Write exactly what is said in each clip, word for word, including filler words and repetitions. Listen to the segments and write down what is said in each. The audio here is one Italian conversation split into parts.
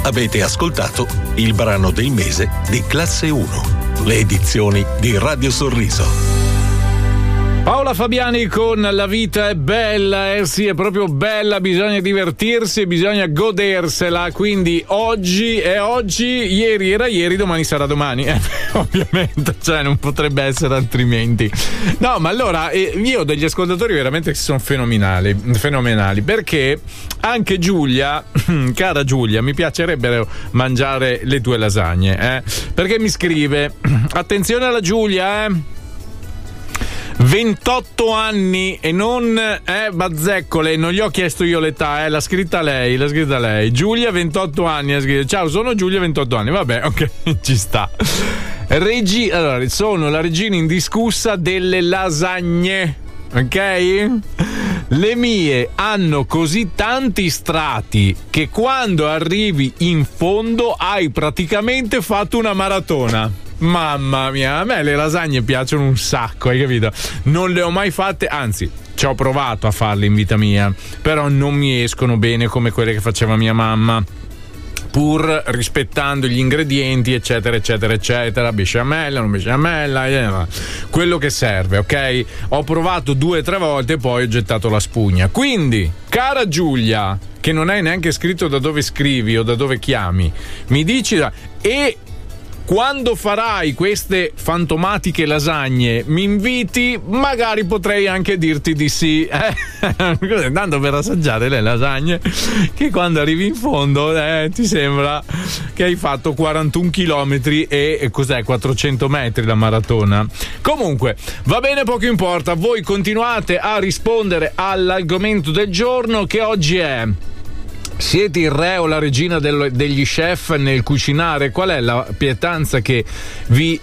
Avete ascoltato il brano del mese di Classe uno, le edizioni di Radio Sorriso. Paola Fabiani con La vita è bella, eh sì, è proprio bella, bisogna divertirsi e bisogna godersela, quindi oggi è oggi, ieri era ieri, domani sarà domani, eh, ovviamente, cioè non potrebbe essere altrimenti. No, ma allora, eh, io ho degli ascoltatori veramente che sono fenomenali, fenomenali, perché anche Giulia, cara Giulia, mi piacerebbe mangiare le tue lasagne, eh, perché mi scrive, attenzione alla Giulia, eh, ventotto anni e non eh, bazzeccole, non gli ho chiesto io l'età, eh, l'ha scritta lei, l'ha scritta lei. Giulia ventotto anni ha scritto. Ciao, sono Giulia ventotto anni. Vabbè, ok, ci sta. Regi- allora, sono la regina indiscussa delle lasagne. Ok? Le mie hanno così tanti strati che quando arrivi in fondo hai praticamente fatto una maratona. Mamma mia, a me le lasagne piacciono un sacco, hai capito? Non le ho mai fatte, anzi, ci ho provato a farle in vita mia, però non mi escono bene come quelle che faceva mia mamma, pur rispettando gli ingredienti, eccetera, eccetera, eccetera, besciamella, non besciamella, eh, quello che serve, ok? Ho provato due o tre volte e poi ho gettato la spugna. Quindi, cara Giulia, che non hai neanche scritto da dove scrivi o da dove chiami, mi dici da... e quando farai queste fantomatiche lasagne mi inviti, magari potrei anche dirti di sì, eh? Tanto per assaggiare le lasagne che quando arrivi in fondo eh, ti sembra che hai fatto quarantuno chilometri e, e cos'è, quattrocento metri la maratona. Comunque va bene, poco importa, voi continuate a rispondere all'argomento del giorno, che oggi è: siete il re o la regina del, degli chef nel cucinare? Qual è la pietanza che vi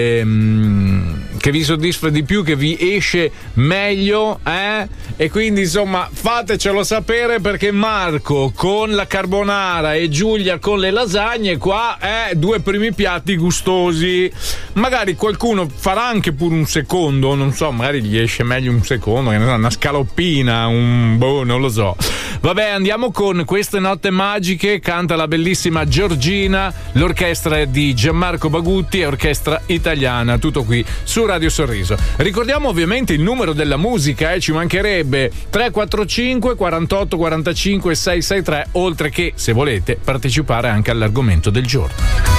ehm, che vi soddisfa di più, che vi esce meglio, eh? E quindi insomma fatecelo sapere, perché Marco con la carbonara e Giulia con le lasagne qua, eh, due primi piatti gustosi. Magari qualcuno farà anche pure un secondo, non so, magari gli esce meglio un secondo, una scaloppina, un boh, non lo so. Vabbè, andiamo con Queste notte magiche, canta la bellissima Giorgina, l'orchestra è di Gianmarco Bagutti e orchestra italiana, tutto qui su Radio Sorriso. Ricordiamo ovviamente il numero della musica, eh, ci mancherebbe, tre quattro cinque quarantotto quarantacinque sei sei tre, oltre che, se volete, partecipare anche all'argomento del giorno.